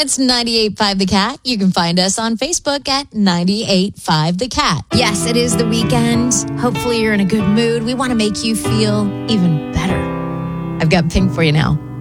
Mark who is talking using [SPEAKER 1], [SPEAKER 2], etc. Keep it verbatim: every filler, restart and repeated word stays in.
[SPEAKER 1] It's ninety-eight point five The Cat. You can find us on Facebook at ninety-eight point five The Cat. Yes, it is the weekend. Hopefully you're in a good mood. We want to make you feel even better. I've got Pink for you now.